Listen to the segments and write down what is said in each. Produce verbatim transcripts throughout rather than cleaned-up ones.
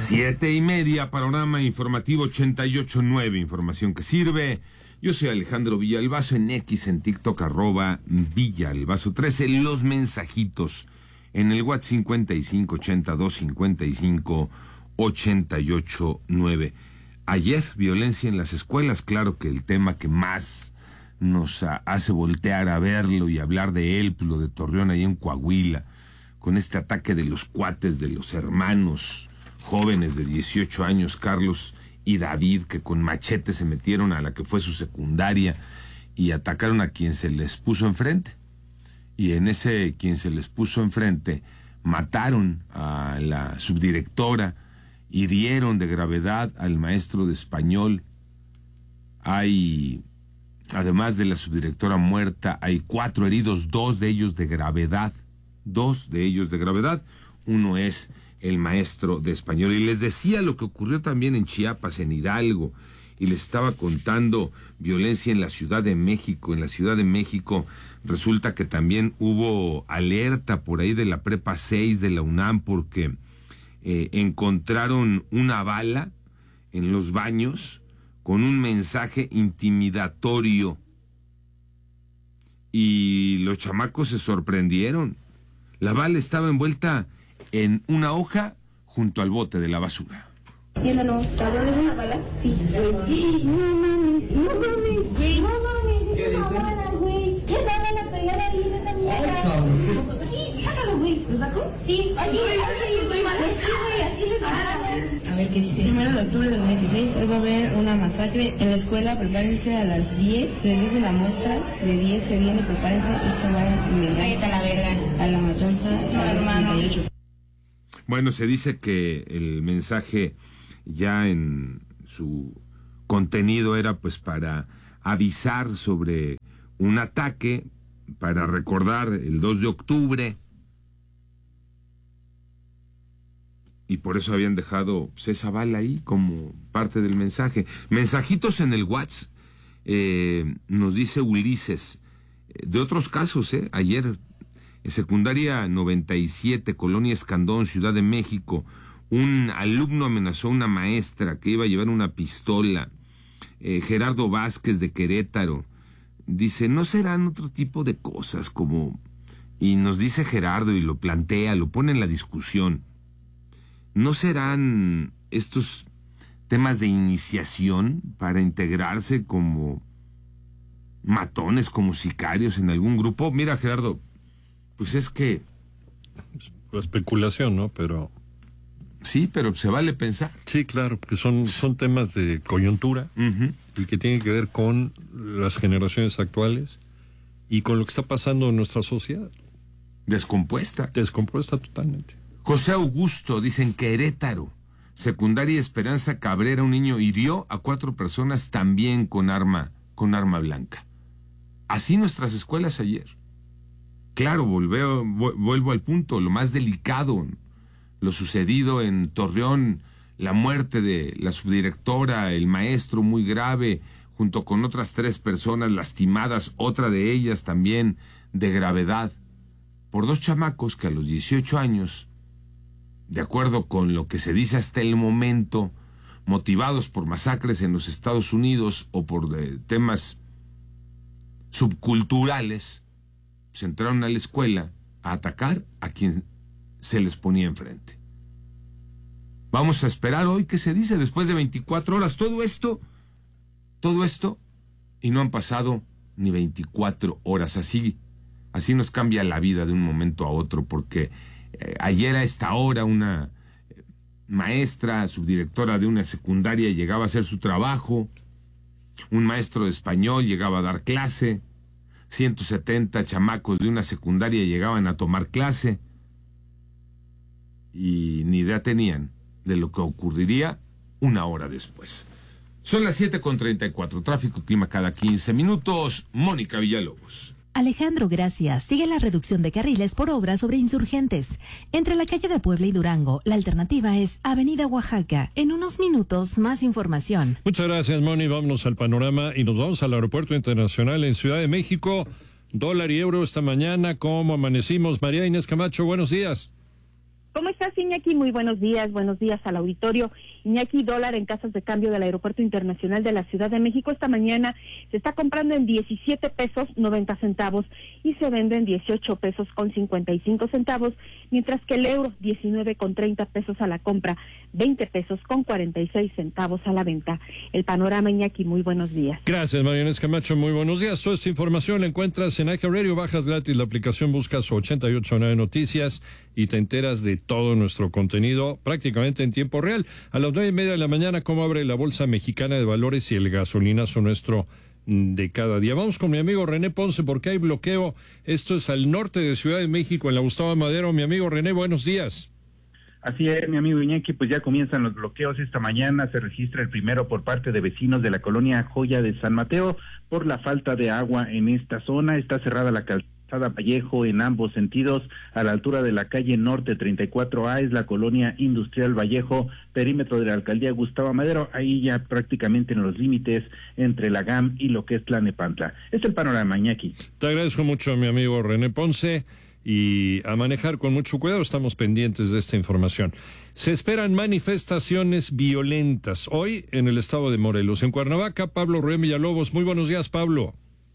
Siete y media, panorama informativo ochenta y ocho punto nueve, información que sirve. Yo soy Alejandro Villalbazo, en X, en TikTok, arroba Villalbazo trece, los mensajitos en el WhatsApp cincuenta y cinco ochenta y dos cincuenta y cinco ochenta y ocho nueve. Ayer, violencia en las escuelas, claro que el tema que más nos a, hace voltear a verlo y hablar de él, pues lo de Torreón ahí en Coahuila, con este ataque de los cuates, de los hermanos jóvenes de dieciocho años, Carlos y David, que con machete se metieron a la que fue su secundaria y atacaron a quien se les puso enfrente. Y en ese quien se les puso enfrente, mataron a la subdirectora, hirieron de gravedad al maestro de español. Hay, además de la subdirectora muerta, hay cuatro heridos, dos de ellos de gravedad, dos de ellos de gravedad, uno es el maestro de español. Y les decía lo que ocurrió también en Chiapas, en Hidalgo, y les estaba contando violencia en la Ciudad de México. En la Ciudad de México resulta que también hubo alerta por ahí de la Prepa seis de la UNAM porque eh, encontraron una bala en los baños con un mensaje intimidatorio y los chamacos se sorprendieron. La bala estaba envuelta en una hoja junto al bote de la basura. ¿Quién no? ¿Habló de una bala? Sí. No mames, no mames, güey, no mames. ¿Qué dice? Bala, güey. Es la bala pegada ahí de esa mierda. Sí, sácalo, güey. ¿Lo sacó? Sí. Aquí, aquí, estoy mal. Sí, güey, así le pagaron. A ver qué dice. Primero de octubre del veintiséis, hoy va a haber una masacre en la escuela. Prepárense a las diez. Les dejo una muestra de diez que viene. Prepárense. Esto va a enmendar. Cállate a la verga. A la matanza. No, hermano. Bueno, se dice que el mensaje ya en su contenido era pues para avisar sobre un ataque, para recordar el dos de octubre, y por eso habían dejado pues, esa bala ahí como parte del mensaje. Mensajitos en el WhatsApp, eh, nos dice Ulises, de otros casos, eh, ayer en secundaria noventa y siete, Colonia Escandón, Ciudad de México, un alumno amenazó a una maestra que iba a llevar una pistola. Eh, Gerardo Vázquez de Querétaro dice, ¿no serán otro tipo de cosas como...? Y nos dice Gerardo y lo plantea, lo pone en la discusión. ¿No serán estos temas de iniciación para integrarse como matones, como sicarios en algún grupo? Mira, Gerardo, pues es que... La especulación, ¿no? Pero... Sí, pero se vale pensar. Sí, claro, porque son, son temas de coyuntura uh-huh. y que tienen que ver con las generaciones actuales y con lo que está pasando en nuestra sociedad. Descompuesta. Descompuesta totalmente. José Augusto, dicen Querétaro, secundaria Esperanza Cabrera, un niño hirió a cuatro personas también con arma, con arma blanca. Así nuestras escuelas ayer. Claro, volveo, vuelvo al punto, lo más delicado, lo sucedido en Torreón, la muerte de la subdirectora, el maestro muy grave, junto con otras tres personas lastimadas, otra de ellas también de gravedad, por dos chamacos que a los dieciocho años, de acuerdo con lo que se dice hasta el momento, motivados por masacres en los Estados Unidos o por de, temas subculturales, se entraron a la escuela a atacar a quien se les ponía enfrente. Vamos a esperar hoy qué se dice después de veinticuatro horas. Todo esto, todo esto, y no han pasado ni veinticuatro horas. Así, así nos cambia la vida de un momento a otro, porque eh, ayer a esta hora una eh, maestra, subdirectora de una secundaria llegaba a hacer su trabajo, un maestro de español llegaba a dar clase, ciento setenta chamacos de una secundaria llegaban a tomar clase, y ni idea tenían de lo que ocurriría una hora después. Son las siete con treinta y cuatro, tráfico y clima cada quince minutos. Mónica Villalobos. Alejandro, gracias. Sigue la reducción de carriles por obras sobre Insurgentes. Entre la calle de Puebla y Durango, la alternativa es Avenida Oaxaca. En unos minutos, más información. Muchas gracias, Moni. Vámonos al panorama y nos vamos al Aeropuerto Internacional en Ciudad de México. Dólar y euro esta mañana. ¿Cómo amanecimos? María Inés Camacho, buenos días. ¿Cómo estás, Iñaki? Muy buenos días, buenos días al auditorio. Iñaki, dólar en casas de cambio del Aeropuerto Internacional de la Ciudad de México esta mañana se está comprando en diecisiete pesos noventa centavos y se vende en dieciocho pesos con cincuenta y cinco centavos, mientras que el euro diecinueve con treinta pesos a la compra, veinte pesos con cuarenta y seis centavos a la venta. El panorama, Iñaki, muy buenos días. Gracias, Mariana Camacho, muy buenos días. Toda esta información la encuentras en iHeartRadio, bajas gratis la aplicación, buscas ochenta y ocho punto nueve Noticias y te enteras de todo nuestro contenido prácticamente en tiempo real. A las nueve y media de la mañana, cómo abre la Bolsa Mexicana de Valores y el gasolinazo nuestro de cada día. Vamos con mi amigo René Ponce porque hay bloqueo. Esto es al norte de Ciudad de México, en la Gustavo Madero. Mi amigo René, buenos días. Así es, mi amigo Iñaki, pues ya comienzan los bloqueos. Esta mañana se registra el primero por parte de vecinos de la colonia Joya de San Mateo por la falta de agua en esta zona. Está cerrada la calzada Vallejo en ambos sentidos, a la altura de la calle Norte treinta y cuatro A es la colonia Industrial Vallejo, perímetro de la alcaldía Gustavo Madero, ahí ya prácticamente en los límites entre la G A M y lo que es Tlalnepantla. Es el panorama, Iñaki. Te agradezco mucho, mi amigo René Ponce, y a manejar con mucho cuidado, estamos pendientes de esta información. Se esperan manifestaciones violentas hoy en el estado de Morelos. En Cuernavaca, Pablo Rubén Villalobos. Muy buenos días, Pablo.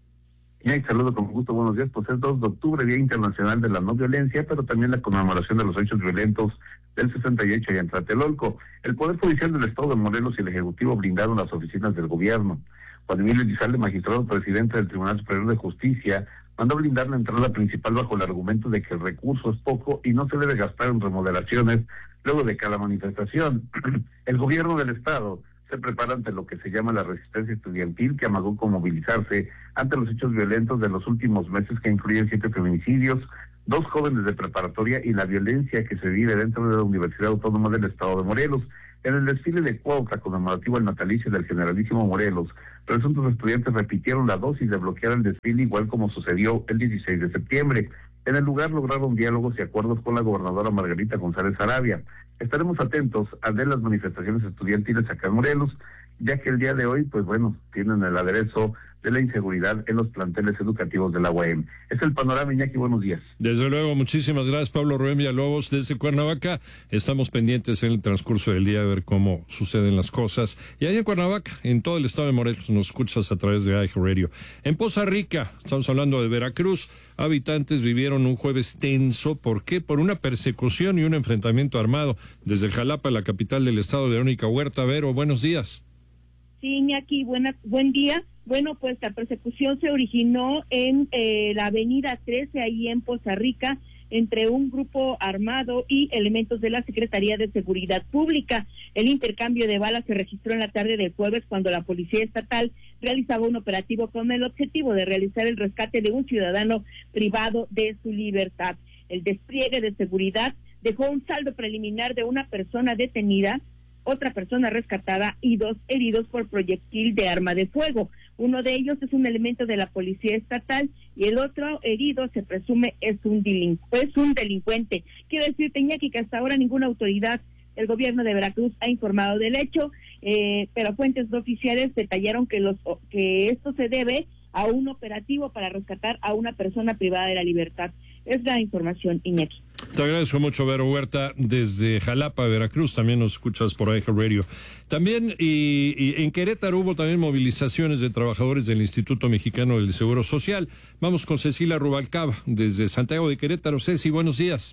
Y saludo con gusto, buenos días. Pues es dos de octubre, Día Internacional de la No Violencia, pero también la conmemoración de los hechos violentos del sesenta y ocho y en Tlatelolco. El Poder Judicial del Estado de Morelos y el Ejecutivo blindaron las oficinas del gobierno. Juan Emilio Elizalde, magistrado presidente del Tribunal Superior de Justicia, mandó blindar la entrada principal bajo el argumento de que el recurso es poco y no se debe gastar en remodelaciones luego de cada manifestación. El gobierno del Estado se prepara ante lo que se llama la resistencia estudiantil, que amagó con movilizarse ante los hechos violentos de los últimos meses, que incluyen siete feminicidios, dos jóvenes de preparatoria y la violencia que se vive dentro de la Universidad Autónoma del Estado de Morelos. En el desfile de Cuautla conmemorativo al natalicio del generalísimo Morelos, presuntos estudiantes repitieron la dosis de bloquear el desfile, igual como sucedió el dieciséis de septiembre. En el lugar lograron diálogos y acuerdos con la gobernadora Margarita González Arabia. Estaremos atentos a ver las manifestaciones estudiantiles acá en Morelos, ya que el día de hoy, pues bueno, tienen el aderezo de la inseguridad en los planteles educativos de la U A M. Es el panorama, Iñaki, buenos días. Desde luego, muchísimas gracias, Pablo Rubén Villalobos, desde Cuernavaca. Estamos pendientes en el transcurso del día a ver cómo suceden las cosas. Y ahí en Cuernavaca, en todo el estado de Morelos, nos escuchas a través de iHeartRadio. En Poza Rica, estamos hablando de Veracruz, habitantes vivieron un jueves tenso. ¿Por qué? Por una persecución y un enfrentamiento armado desde Jalapa, la capital del estado. Verónica Huerta. Vero, buenos días. Sí, Iñaki, buena, buen día. Bueno, pues la persecución se originó en eh, la avenida trece, ahí en Poza Rica, entre un grupo armado y elementos de la Secretaría de Seguridad Pública. El intercambio de balas se registró en la tarde del jueves, cuando la Policía Estatal realizaba un operativo con el objetivo de realizar el rescate de un ciudadano privado de su libertad. El despliegue de seguridad dejó un saldo preliminar de una persona detenida, otra persona rescatada y dos heridos por proyectil de arma de fuego. Uno de ellos es un elemento de la Policía Estatal y el otro herido se presume es un, delincu- es un delincuente. Quiero decirte, Iñaki, que hasta ahora ninguna autoridad del gobierno de Veracruz ha informado del hecho, eh, pero fuentes no oficiales detallaron que, los, que esto se debe a un operativo para rescatar a una persona privada de la libertad. Es la información, Iñaki. Te agradezco mucho, Vero Huerta, desde Jalapa, Veracruz. También nos escuchas por iHeartRadio. También y, y en Querétaro hubo también movilizaciones de trabajadores del Instituto Mexicano del Seguro Social. Vamos con Cecilia Rubalcaba, desde Santiago de Querétaro. Ceci, buenos días.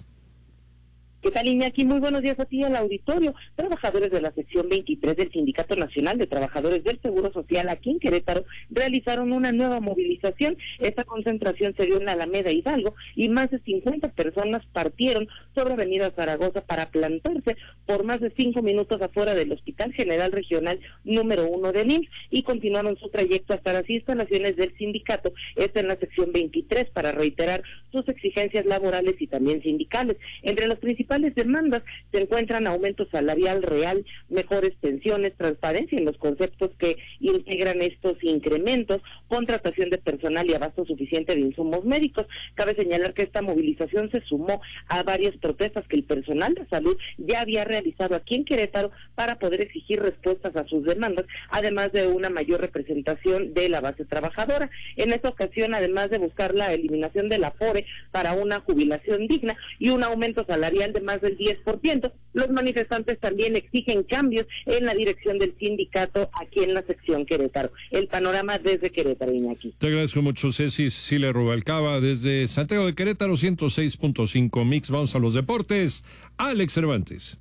¿Qué tal, Iñaki? Muy buenos días a ti al auditorio. Trabajadores de la sección veintitrés del Sindicato Nacional de Trabajadores del Seguro Social aquí en Querétaro realizaron una nueva movilización. Esta concentración se dio en la Alameda Hidalgo y más de cincuenta personas partieron sobre Avenida Zaragoza para plantarse por más de cinco minutos afuera del Hospital General Regional número uno del I M S S y continuaron su trayecto hasta las instalaciones del sindicato, esta en la sección veintitrés, para reiterar sus exigencias laborales y también sindicales. Entre las principales demandas se encuentran aumento salarial real, mejores pensiones, transparencia en los conceptos que integran estos incrementos, contratación de personal y abasto suficiente de insumos médicos. Cabe señalar que esta movilización se sumó a varias protestas que el personal de salud ya había realizado aquí en Querétaro para poder exigir respuestas a sus demandas, además de una mayor representación de la base trabajadora. En esta ocasión, además de buscar la eliminación del afore para una jubilación digna y un aumento salarial de más del diez por ciento, los manifestantes también exigen cambios en la dirección del sindicato aquí en la sección Querétaro. El panorama desde Querétaro, Iñaki. Te agradezco mucho, Ceci. Cecilia Rubalcaba, desde Santiago de Querétaro, ciento seis punto cinco Mix. Vamos a los deportes. Alex Cervantes.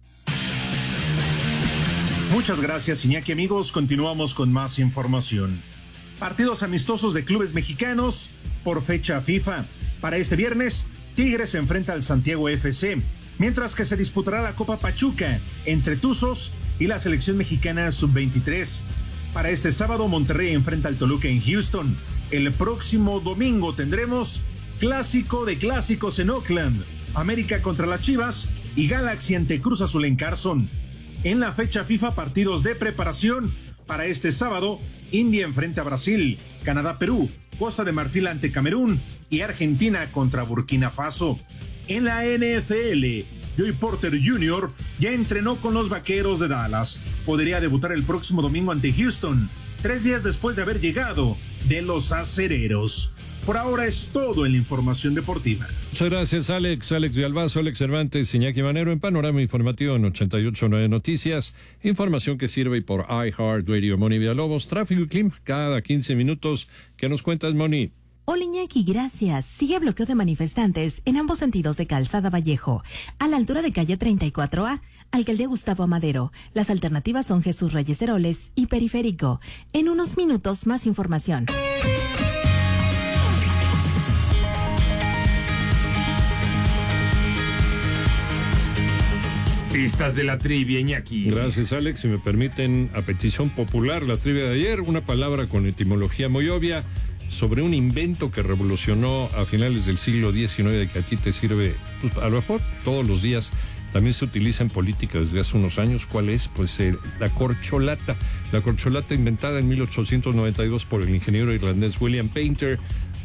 Muchas gracias, Iñaki. Amigos, continuamos con más información. Partidos amistosos de clubes mexicanos por fecha FIFA. Para este viernes, Tigres se enfrenta al Santiago F C, mientras que se disputará la Copa Pachuca entre Tuzos y la selección mexicana sub veintitrés. Para este sábado, Monterrey enfrenta al Toluca en Houston. El próximo domingo tendremos clásico de clásicos en Oakland, América contra las Chivas y Galaxy ante Cruz Azul en Carson. En la fecha FIFA, partidos de preparación para este sábado, India enfrenta a Brasil, Canadá-Perú, Costa de Marfil ante Camerún y Argentina contra Burkina Faso. En la N F L, Joey Porter junior ya entrenó con los Vaqueros de Dallas. Podría debutar el próximo domingo ante Houston, tres días después de haber llegado de los Acereros. Por ahora es todo en la información deportiva. Muchas gracias, Alex. Alex Villalbazo, Alex Cervantes, Iñaki Manero en Panorama Informativo en ochenta y ocho punto nueve Noticias. Información que sirve por iHeartRadio. Moni Villalobos, tráfico y clima cada quince minutos. ¿Qué nos cuentas, Moni? Hola, Iñaki, gracias. Sigue bloqueo de manifestantes en ambos sentidos de Calzada Vallejo, a la altura de calle treinta y cuatro A, Alcaldía Gustavo Amadero. Las alternativas son Jesús Reyes Heroles y Periférico. En unos minutos, más información. Pistas de la trivia, Iñaki. Gracias, Alex. Si me permiten, a petición popular, la trivia de ayer, una palabra con etimología muy obvia sobre un invento que revolucionó a finales del siglo diecinueve, que a ti te sirve, pues, a lo mejor todos los días. También se utiliza en política desde hace unos años. ¿Cuál es? Pues eh, la corcholata. La corcholata inventada en mil ochocientos noventa y dos por el ingeniero irlandés William Painter.